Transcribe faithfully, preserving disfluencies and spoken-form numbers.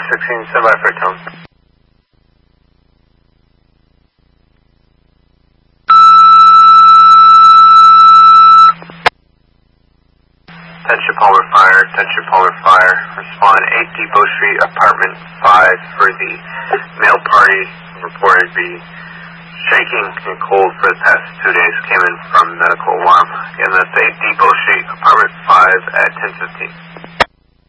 sixteen, stand by for a tone. Attention Palmer Fire, attention Palmer Fire. Respond eight Depot Street, apartment five for the male party reported to be shaking and cold for the past two days. Came in from medical alarm. Again, that's eight Depot Street, apartment five at ten fifteen.